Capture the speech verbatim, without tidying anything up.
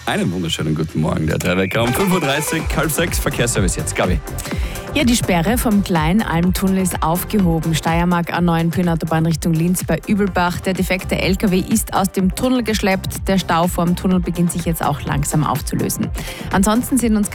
Einen wunderschönen guten Morgen, der Drei-Wecker um fünf Uhr dreißig, halb sechs, Verkehrsservice jetzt. Gabi. Ja, die Sperre vom Kleinalmtunnel ist aufgehoben. Steiermark A neun Pyreneeautobahn Richtung Linz bei Übelbach. Der defekte L K W ist aus dem Tunnel geschleppt. Der Stau vor dem Tunnel beginnt sich jetzt auch langsam aufzulösen. Ansonsten sind uns